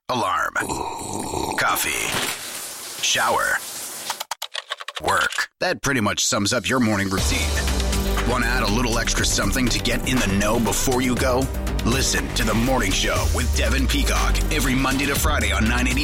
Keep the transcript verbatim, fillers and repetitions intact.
Alarm. Coffee. Shower. Work. That pretty much sums up your morning routine. Want to add a little extra something to get in the know before you go? Listen to The Morning Show with Devin Peacock every Monday to Friday on nine eighty